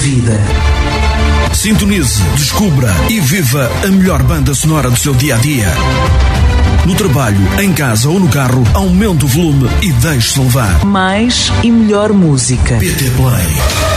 vida. Sintonize, descubra e viva a melhor banda sonora do seu dia-a-dia. No trabalho, em casa ou no carro, aumente o volume e deixe-se levar. Mais e melhor música. PT Play.